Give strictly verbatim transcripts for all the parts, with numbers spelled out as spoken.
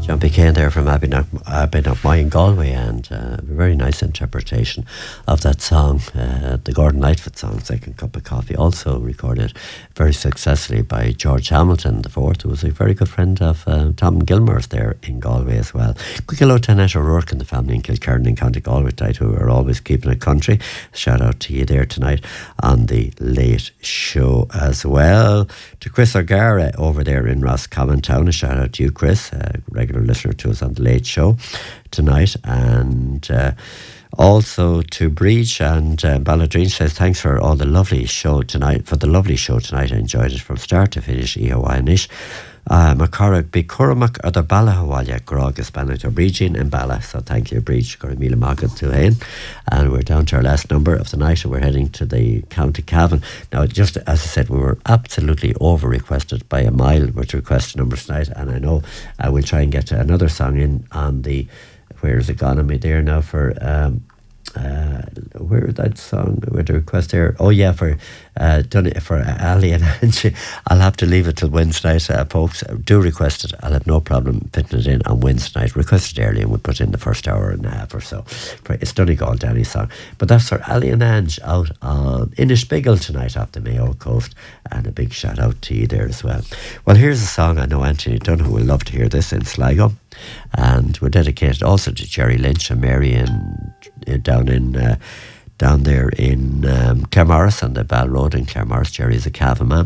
John P. Kane there from Abbeynockmoy in Galway, and uh, a very nice interpretation of that song, uh, the Gordon Lightfoot song, Second Cup of Coffee, also recorded very successfully by George Hamilton the fourth, who was a very good friend of uh, Tom Gilmore's there in Galway as well. Quick hello to Annette O'Rourke and the family in Kilkerran in County Galway tonight, who are always keeping it country. Shout out to you there tonight on the Late Show as well. To Chris O'Gara over there in Roscommon Town, a shout out to you, Chris, uh, regular listener to us on the Late Show tonight. And uh, also to Breach and uh, Balladreen says thanks for all the lovely show tonight, for the lovely show tonight. I enjoyed it from start to finish. Ihawainish. Uh, Macarach be Curramac or the Ballahawalya Grog is Banat or Breaching and Balla. So thank you, Breach. Goramila Magat to Hain. And we're down to our last number of the night, and we're heading to the County Cavan. Now, just as I said, we were absolutely over requested by a mile with request numbers tonight, and I know I will try and get another song in on the, where is it gone on me there now for um Uh, where is that song with the request there? Oh yeah, for uh, done it for Ali and Angie. I'll have to leave it till Wednesday night, uh, folks. Do request it. I'll have no problem fitting it in on Wednesday night. Request it early and we'll put in the first hour and a half or so. For, it's Donegal Danny's song. But that's for Ali and Ange out on Inishbiggle tonight off the Mayo Coast. And a big shout out to you there as well. Well, here's a song I know Anthony Dunn will love to hear this in Sligo. And we're dedicated also to Jerry Lynch and Mary in, uh, down in uh, down there in um, Claremorris on the Ball Road in Claremorris. Jerry's a Cavan man.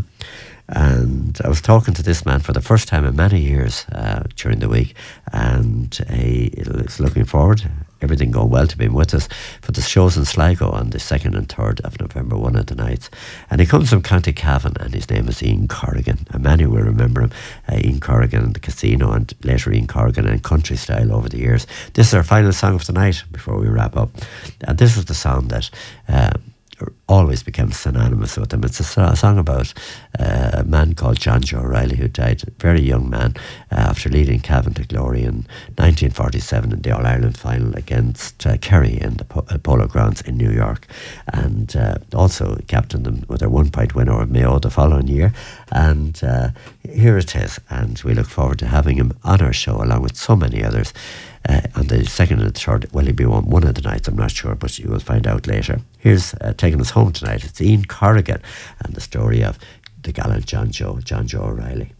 And I was talking to this man for the first time in many years uh, during the week, and he is looking forward, everything going well, to being with us for the shows in Sligo on the second and third of November, one of the nights. And he comes from County Cavan, and his name is Ian Corrigan, and many will remember him, uh, Ian Corrigan and the Casino, and later Ian Corrigan and Country Style over the years. This is our final song of the night before we wrap up, and this is the song that uh, always became synonymous with him. It's a, so- a song about uh, a man called John Joe O'Reilly, who died, a very young man, uh, after leading Cavan to glory in nineteen forty-seven in the All-Ireland final against uh, Kerry in the po- uh, Polo Grounds in New York, and uh, also captained them with their one-point win over Mayo the following year. And uh, here it is, and we look forward to having him on our show along with so many others. Uh, on the second and the third, will he be on one of the nights? I'm not sure, but you will find out later. Here's uh, taking us home tonight. It's Ian Corrigan and the story of the gallant John Joe, John Joe O'Reilly.